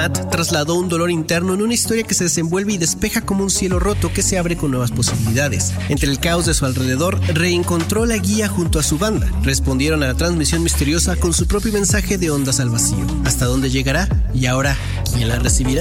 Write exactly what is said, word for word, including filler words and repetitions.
Nat trasladó un dolor interno en una historia que se desenvuelve y despeja como un cielo roto que se abre con nuevas posibilidades. Entre el caos de su alrededor, reencontró la guía junto a su banda. Respondieron a la transmisión misteriosa con su propio mensaje de ondas al vacío. ¿Hasta dónde llegará? Y ahora, ¿quién la recibirá?